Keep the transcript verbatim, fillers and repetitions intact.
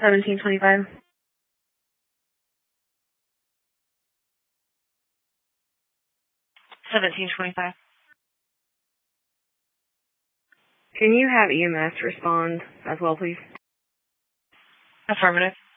seventeen twenty-five. seventeen twenty-five. Can you have E M S respond as well, please? Affirmative.